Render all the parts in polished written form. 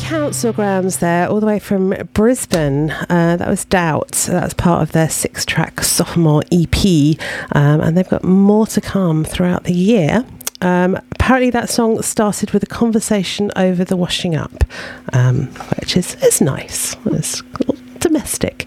council grounds there, all the way from Brisbane. That was Doubt. That was part of their 6-track sophomore EP, and they've got more to come throughout the year. Apparently that song started with a conversation over the washing up, which is nice. It's domestic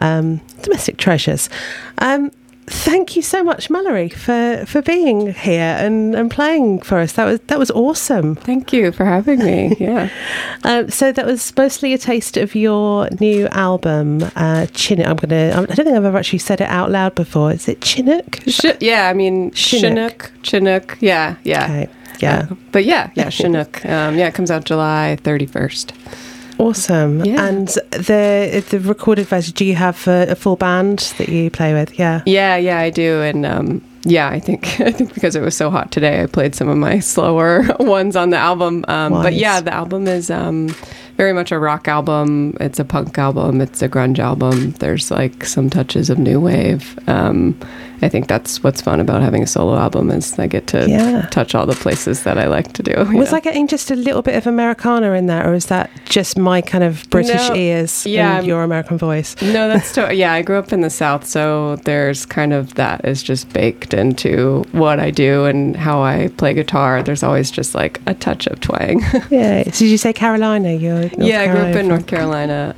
treasures. Thank you so much, Mallory, for being here and playing for us. That was awesome. Thank you for having me. Yeah. So that was mostly a taste of your new album, Chinook. I don't think I've ever actually said it out loud before. Is it Chinook? Yeah, I mean Chinook. Yeah. Okay. Yeah. But yeah, Chinook. It comes out July 31st. Awesome. Yeah. And the recorded version, do you have a full band that you play with? Yeah, I do. And I think because it was so hot today, I played some of my slower ones on the album. But yeah, the album is very much a rock album. It's a punk album. It's a grunge album. There's like some touches of new wave. I think that's what's fun about having a solo album is I get to touch all the places that I like to do. Was I getting just a little bit of Americana in there, or is that just my kind of British ears and your American voice? No, that's I grew up in the South, so there's kind of that is just baked into what I do and how I play guitar. There's always just like a touch of twang. Yeah. So did you say Carolina? You're North I grew up in North Carolina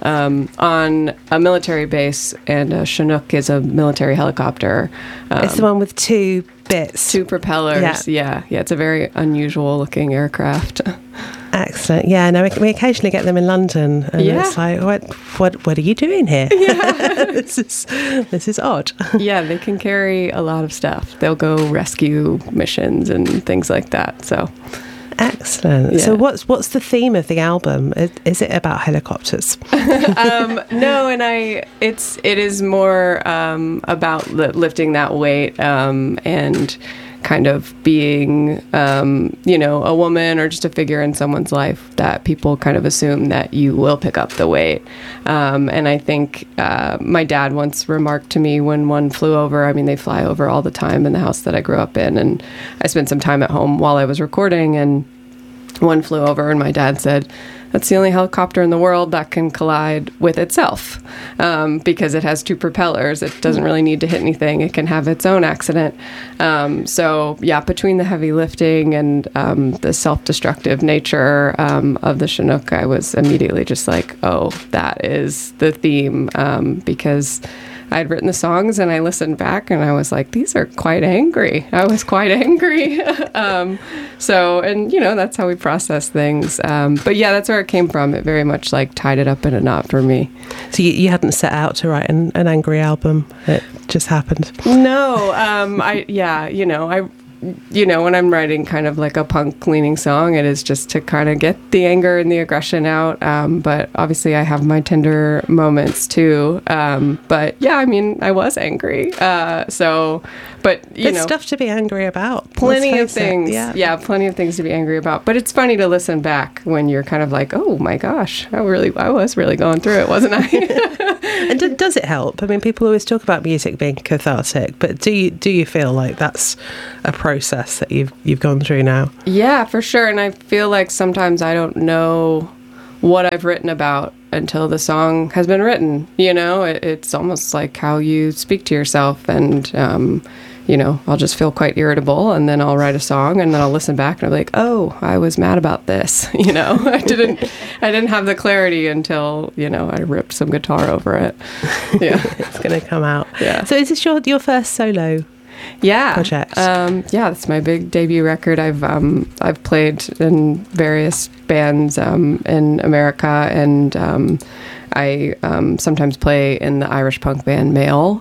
on a military base, and Chinook is a military helicopter. It's the one with two bits. Two propellers. Yeah. It's a very unusual looking aircraft. Excellent. Yeah, no, we occasionally get them in London, and it's like, what are you doing here? Yeah. This is odd. Yeah, they can carry a lot of stuff. They'll go rescue missions and things like that. So excellent. Yeah. So what's the theme of the album? Is it about helicopters? No, and it is more about lifting that weight and kind of being a woman or just a figure in someone's life that people kind of assume that you will pick up the weight. And I think my dad once remarked to me when one flew over, I mean, they fly over all the time in the house that I grew up in, and I spent some time at home while I was recording, and one flew over, and my dad said, that's the only helicopter in the world that can collide with itself because it has two propellers. It doesn't really need to hit anything. It can have its own accident. Between the heavy lifting and the self-destructive nature of the Chinook, I was immediately just like, oh, that is the theme, because I'd written the songs and I listened back and I was like, these are quite angry. I was quite angry. That's how we process things. But yeah, that's where it came from. It very much like tied it up in a knot for me. So you hadn't set out to write an angry album. It just happened. No. When I'm writing kind of like a punk leaning song, it is just to kind of get the anger and the aggression out. But obviously I have my tender moments too. But yeah, I mean, I was angry. There's stuff to be angry about. Plenty of things. Yeah, plenty of things to be angry about. But it's funny to listen back when you're kind of like, oh my gosh, I was really going through it, wasn't I? And does it help? I mean, people always talk about music being cathartic, but do you feel like that's a process that you've gone through now? Yeah, for sure. And I feel like sometimes I don't know what I've written about until the song has been written. It's almost like how you speak to yourself, and I'll just feel quite irritable, and then I'll write a song, and then I'll listen back and I'll be like, oh, I was mad about this. I didn't have the clarity until, I ripped some guitar over it. Yeah. It's going to come out. Yeah. So is this your first solo project? That's my big debut record. I've played in various bands in America, and I sometimes play in the Irish punk band Male.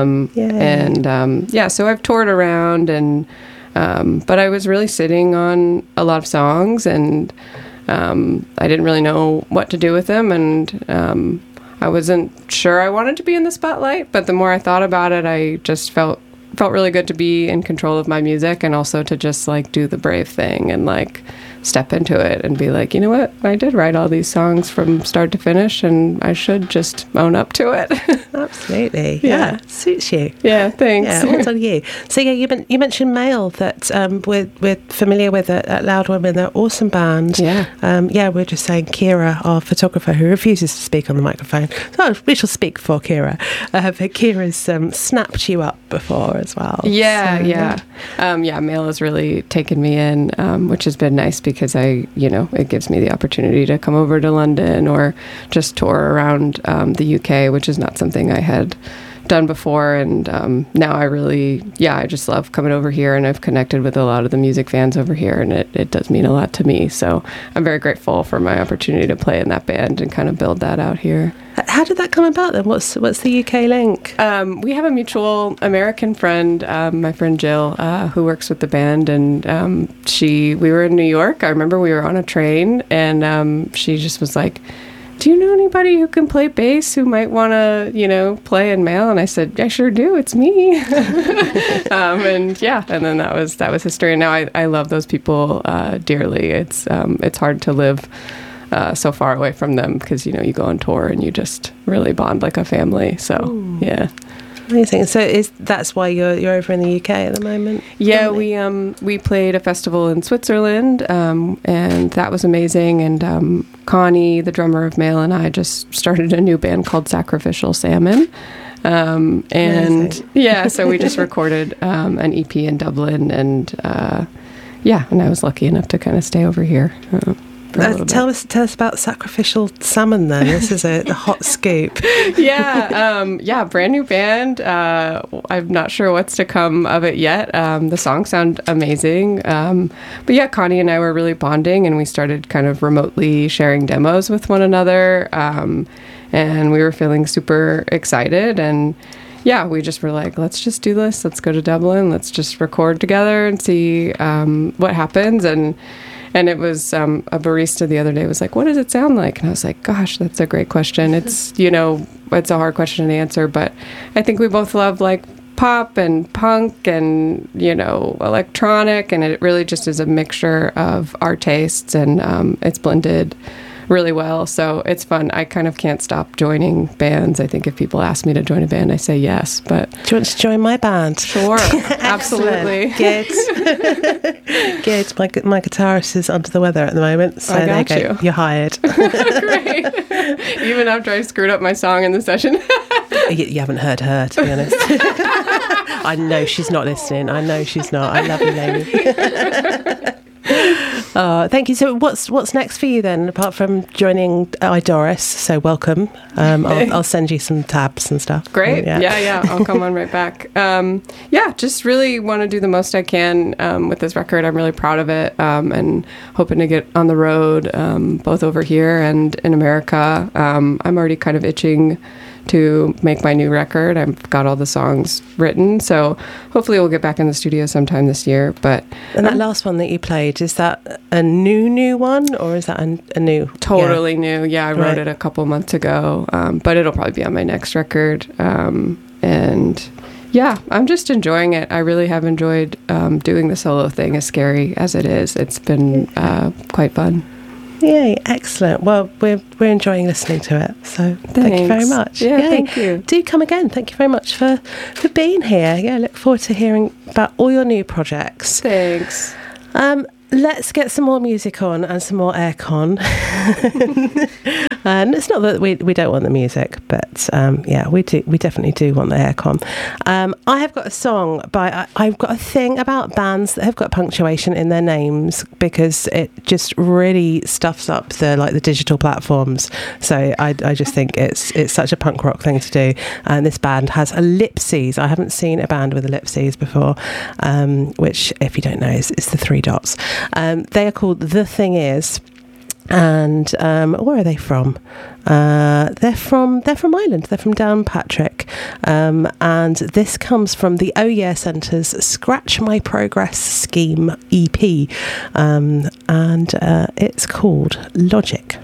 So I've toured around, and but I was really sitting on a lot of songs, and I didn't really know what to do with them, and I wasn't sure I wanted to be in the spotlight, but the more I thought about it, I just felt really good to be in control of my music, and also to just like do the brave thing and like step into it and be like, you know what, I did write all these songs from start to finish, and I should just own up to it. Absolutely. Yeah. Suits you. Yeah, thanks. Yeah, well done you. So yeah, you mentioned Mail, that we're familiar with at Loud Women. They're an awesome band. Yeah. We're just saying Kira, our photographer, who refuses to speak on the microphone. So we shall speak for Kira. But Kira's snapped you up before as well. Yeah, so, Mail has really taken me in, which has been nice because it gives me the opportunity to come over to London or just tour around the UK, which is not something I had done before. And now I just love coming over here, and I've connected with a lot of the music fans over here, and it does mean a lot to me. So I'm very grateful for my opportunity to play in that band and kind of build that out here. How did that come about then? What's the UK link? We have a mutual American friend, my friend Jill, who works with the band, and we were in New York. I remember we were on a train, and she just was like, do you know anybody who can play bass who might want to, play in Mail? And I said, I sure do. It's me. And then that was history. And now I love those people dearly. It's hard to live so far away from them because, you go on tour and you just really bond like a family. So, yeah. Amazing. So that's why you're over in the UK at the moment? Yeah, we played a festival in Switzerland, and that was amazing. And Connie, the drummer of Mail, and I just started a new band called Sacrificial Salmon. So we just recorded an EP in Dublin, and I was lucky enough to kind of stay over here. Tell us about Sacrificial Salmon then. This is the hot scoop. Brand new band. I'm not sure what's to come of it yet. The songs sound amazing. Connie and I were really bonding, and we started kind of remotely sharing demos with one another. And we were feeling super excited, and we just were like, let's just do this. Let's go to Dublin. Let's just record together and see what happens. And it was a barista the other day was like, what does it sound like? And I was like, gosh, that's a great question. It's, it's a hard question to answer, but I think we both love like pop and punk and, electronic. And it really just is a mixture of our tastes, and it's blended really well. So it's fun. I kind of can't stop joining bands. I think if people ask me to join a band, I say yes. But do you want to join my band? Sure. Absolutely. Good. Good. My guitarist is under the weather at the moment. So I got there you go. You're hired. Great. Even after I screwed up my song in the session. You haven't heard her, to be honest. I know she's not listening. I know she's not. I love you, Lainey. Thank you. So what's next for you then, apart from joining Idoris? So welcome. I'll send you some tabs and stuff. Great. Yeah. I'll come on right back. Just really want to do the most I can with this record. I'm really proud of it, and hoping to get on the road, both over here and in America. I'm already kind of itching to make my new record. I've got all the songs written, so hopefully we'll get back in the studio sometime this year. And that last one that you played, is that a new one, or is that a new? Totally new. Yeah, I wrote it a couple months ago, but it'll probably be on my next record. I'm just enjoying it. I really have enjoyed doing the solo thing, as scary as it is. It's been quite fun. Yay, excellent. Well, we're enjoying listening to it. So thank you very much. Yeah, thank you. Do come again. Thank you very much for being here. Yeah, look forward to hearing about all your new projects. Thanks. Let's get some more music on and some more aircon. And it's not that we don't want the music, but we definitely do want the aircon. I have got a song I've got a thing about bands that have got punctuation in their names, because it just really stuffs up the digital platforms. So I just think it's such a punk rock thing to do. And this band has ellipses. I haven't seen a band with ellipses before, which, if you don't know, is the 3 dots. They are called The Thing Is. And where are they from? They're from Ireland. They're from Downpatrick, and this comes from the Oh Yeah Centre's Scratch My Progress Scheme EP, and it's called Logic.